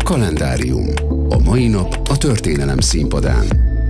Kalendárium. A mai nap a történelem színpadán.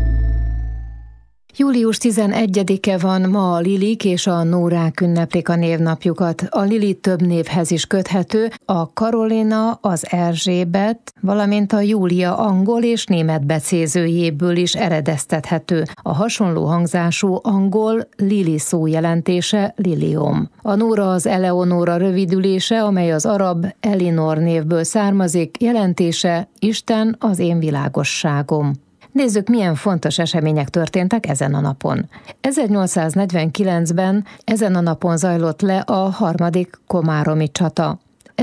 Július 11-e van ma, a Lilik és a Nórák ünneplik a névnapjukat. A Lili több névhez is köthető, a Karolina, az Erzsébet, valamint a Júlia angol és német becézőjéből is eredeztethető. A hasonló hangzású angol Lili szó jelentése Liliom. A Nóra az Eleonora rövidülése, amely az arab Elinor névből származik, jelentése Isten az én világosságom. Nézzük, milyen fontos események történtek ezen a napon. 1849-ben ezen a napon zajlott le a harmadik komáromi csata.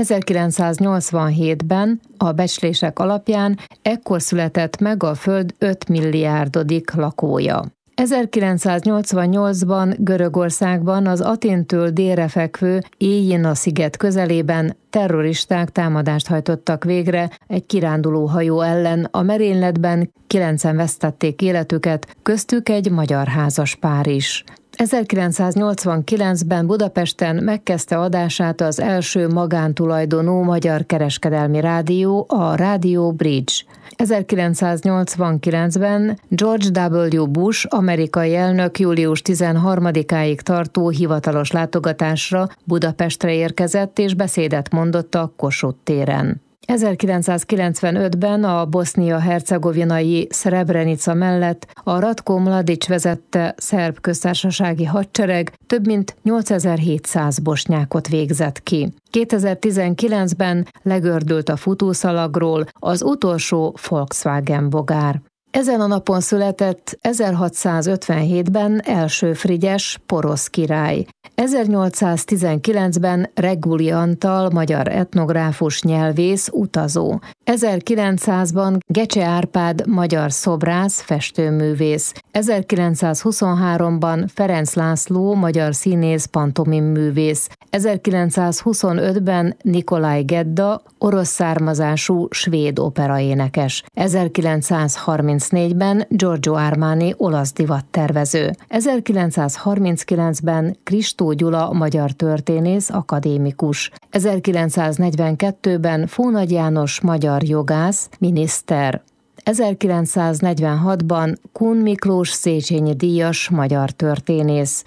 1987-ben a becslések alapján ekkor született meg a Föld 5 milliárdodik lakója. 1988-ban Görögországban az Athéntől délre fekvő Éjjina sziget közelében terroristák támadást hajtottak végre egy kirándulóhajó ellen. A merényletben 9-en vesztették életüket, köztük egy magyar házaspár is. 1989-ben Budapesten megkezdte adását az első magántulajdonú magyar kereskedelmi rádió, a Rádió Bridge. 1989-ben George W. Bush amerikai elnök július 13-áig tartó hivatalos látogatásra Budapestre érkezett és beszédet mondott a Kossuth téren. 1995-ben a bosznia-hercegovinai Srebrenica mellett a Ratko Mladic vezette szerb köztársasági hadsereg több mint 8700 bosnyákot végzett ki. 2019-ben legördült a futószalagról az utolsó Volkswagen bogár. Ezen a napon született 1657-ben első Frigyes porosz király. 1819-ben Reguli Antal magyar etnográfus, nyelvész, utazó. 1900-ban Gecse Árpád magyar szobrász, festőművész. 1923-ban Ferenc László magyar színész, pantomimművész. 1925-ben Nikolaj Gedda orosz származású svéd operaénekes. 1934-ben Giorgio Armani olasz divattervező. 1939-ben Kristó Gyula magyar történész, akadémikus. 1942-ben Fónagy János magyar jogász, miniszter. 1946-ban Kun Miklós Széchenyi díjas magyar történész.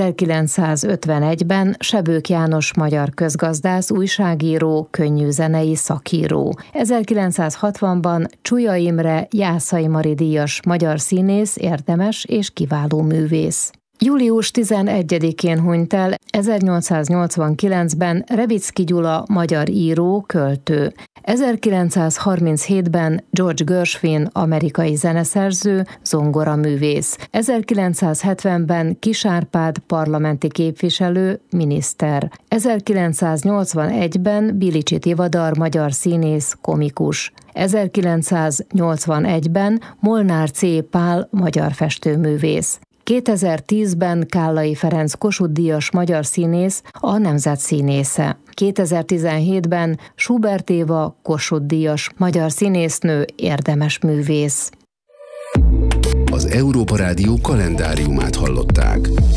1951-ben Sebők János magyar közgazdász, újságíró, könnyűzenei szakíró. 1960-ban Csuja Imre Jászai Mari díjas magyar színész, érdemes és kiváló művész. Július 11-én hunyt el 1889-ben Revicki Gyula magyar író, költő. 1937-ben George Gershwin amerikai zeneszerző, zongoraművész. 1970-ben Kiss Árpád parlamenti képviselő, miniszter. 1981-ben Bilicsi Tivadar magyar színész, komikus. 1981-ben Molnár C. Pál magyar festőművész. 2010-ben Kállai Ferenc Kossuth-díjas magyar színész, a nemzet színésze. 2017-ben Schubert Éva Kossuth-díjas magyar színésznő, érdemes művész. Az Európa Rádió kalendáriumát hallották.